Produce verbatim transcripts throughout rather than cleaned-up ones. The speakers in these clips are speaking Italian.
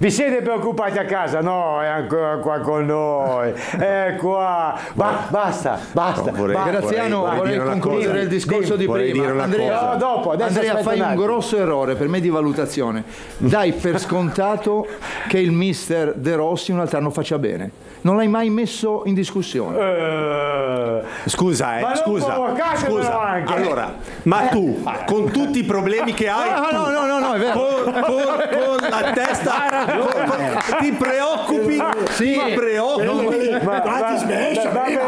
Vi siete preoccupati a casa? No, è ancora qua con noi. È qua. Ba- basta, basta. No, vorrei, basta. Graziano, vorrei, vorrei concludere cosa. il discorso di vorrei prima. Andrea, no, dopo, Andrea fai un, un grosso errore per me di valutazione. Dai per scontato che il mister De Rossi un altro anno faccia bene. Non l'hai mai messo in discussione. Uh, scusa, eh, scusa. Scusa. Anche. Allora, ma tu, con tutti i problemi che hai, no, no, no, no, no, è vero. Con, con, con la testa, con, con, ti preoccupi? Sì, ti preoccupi? Ma, ma, ma ti smesso,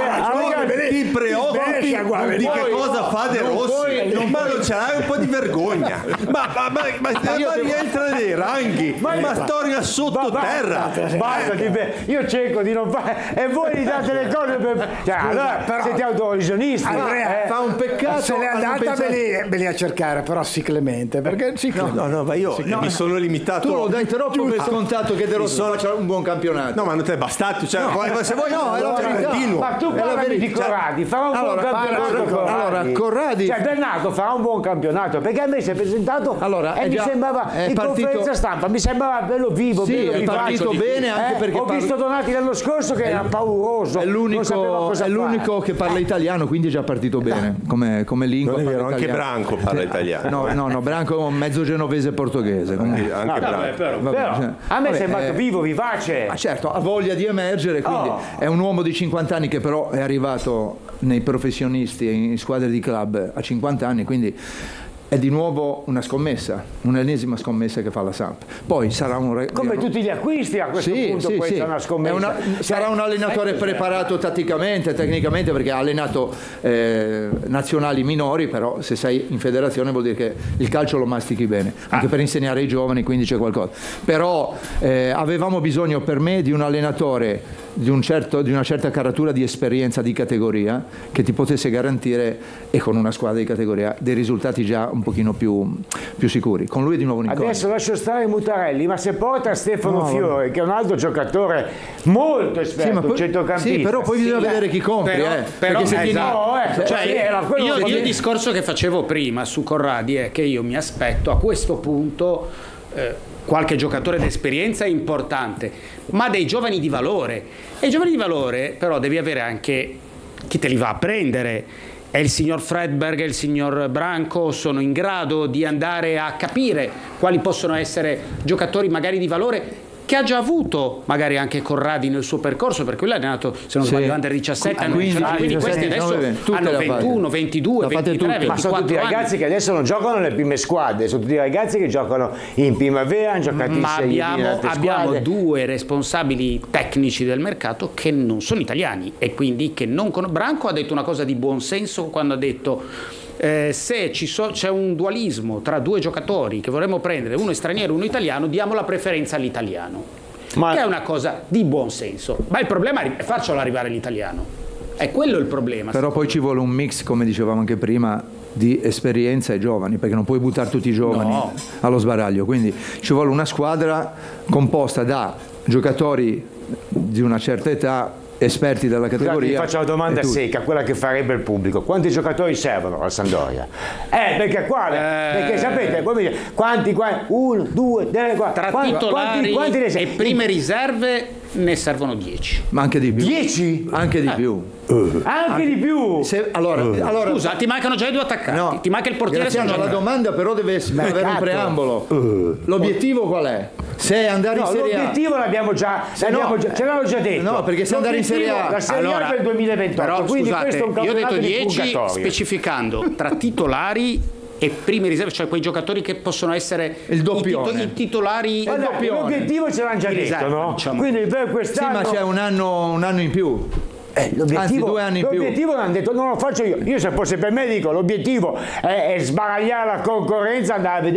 ti preoccupi di che cosa fa De Rossi? Non, ma non ce l'hai un po' di vergogna? Ma, ma, ma, ma, ma, ma rientra nei ranghi, ma, ma storia sottoterra. Basta, io cerco di non fare e voi gli date le cose per. Cioè, allora, però, siete autorevisionisti. Andrea, eh, fa un peccato. Se l'è andata pensare... me lì a cercare, però sì Clemente, perché sì Clemente. No, no, no, ma io no, mi sono limitato. Tu lo dai troppo per scontato che De Rossi sono... faccia un buon campionato. No, ma non te è bastato, cioè, no, se vuoi no, è la verità. Continuo. Ma tu parlavi di Corradi, farà un allora, buon campionato. Corradi. Allora, Corradi. Cioè, Bernardo farà un buon campionato, perché a me si è presentato allora, e mi già, sembrava in partito... conferenza stampa, mi sembrava bello vivo, sì, bello è partito bene anche eh? perché ho parla... visto Donati l'anno scorso che è era pauroso. È l'unico, è l'unico che parla italiano, quindi è già partito bene come, come lingua. Non è vero, anche Branco parla italiano. No, no, no, Branco è un mezzo genovese portoghese. Anche, anche no, vabbè, però, però, a me vabbè, sembra eh, vivo, vivace. Ma certo, ha voglia di emergere, quindi oh. è un uomo di cinquanta anni che però è arrivato nei professionisti, in squadre di club a cinquanta anni, quindi è di nuovo una scommessa, un'ennesima scommessa che fa la Samp. Poi sarà un re... come tutti gli acquisti a questo sì, punto, sì, questa sì. è una scommessa. È una, sarà un allenatore preparato tatticamente, tecnicamente, perché ha allenato eh, nazionali minori, però se sei in federazione vuol dire che il calcio lo mastichi bene, anche ah. per insegnare ai giovani, quindi c'è qualcosa. Però eh, avevamo bisogno per me di un allenatore di, un certo, di una certa caratura di esperienza di categoria che ti potesse garantire, e con una squadra di categoria, dei risultati già un pochino più, più sicuri. Con lui di nuovo un incontro. Adesso lascio stare Mutarelli, ma se porta Stefano no, Fiore, che è un altro giocatore molto esperto, sì, poi, centrocampista. Sì, però poi bisogna sì, vedere chi compri, però, eh. però, perché se eh, ti esatto. no, eh, cioè, cioè, io, io che... il discorso che facevo prima su Corradi è che io mi aspetto a questo punto eh, qualche giocatore d'esperienza importante, ma dei giovani di valore. E i giovani di valore però devi avere anche chi te li va a prendere. E il signor Fredberg e il signor Branco sono in grado di andare a capire quali possono essere giocatori magari di valore, che ha già avuto magari anche Corradi nel suo percorso, perché lui ha allenato, se non sbaglio, under diciassette, hanno quindi, quindi questi adesso hanno ventuno, ventidue, ventitré, ventiquattro ma sono tutti anni. ragazzi che adesso non giocano nelle prime squadre, sono tutti ragazzi che giocano in primavera, hanno giocato in ma abbiamo, abbiamo squadre. due responsabili tecnici del mercato che non sono italiani e quindi che non con... Branco ha detto una cosa di buon senso quando ha detto Eh, se ci so, c'è un dualismo tra due giocatori che vorremmo prendere, uno è straniero e uno italiano, diamo la preferenza all'italiano, ma... che è una cosa di buon senso, ma il problema è farcelo arrivare l'italiano, è quello il problema. Però poi ci vuole un mix, come dicevamo anche prima, di esperienza e giovani, perché non puoi buttare tutti i giovani no. allo sbaraglio, quindi ci vuole una squadra composta da giocatori di una certa età, esperti della categoria. Vi faccio la domanda secca, quella che farebbe il pubblico: quanti giocatori servono alla Sampdoria? Eh, perché qua, eh... perché sapete, quanti, quanti, uno, due, tre, quattro, tra quanti, titolari quanti, quanti e prime riserve ne servono dieci. Ma anche di più. dieci? Anche di eh. più. Uh. Anche, anche di più. Se, allora, uh. allora, scusa, ti mancano già i due attaccanti, no, ti manca il portiere. Graziano, la domanda però deve avere un preambolo. Uh. L'obiettivo qual è? Se andare no, in Serie A. L'obiettivo l'abbiamo già, l'abbiamo no, già, ce l'hanno già detto. No, perché se andare in Serie A, la Serie allora, A per il duemilaventotto, però, quindi scusate, questo è un io ho detto dieci specificando tra titolari e prime riserve, cioè quei giocatori che possono essere il doppione, i, tito, i titolari. Il doppione. L'obiettivo ce l'hanno già detto, riserve, no? Diciamo. Quindi per quest'anno. Sì, ma c'è un anno, un anno in più. Eh, l'obiettivo, Anzi, due anni in più. L'obiettivo l'hanno detto, non lo faccio io. Io se fosse per me dico, l'obiettivo è, è sbaragliare la concorrenza, andare a vedere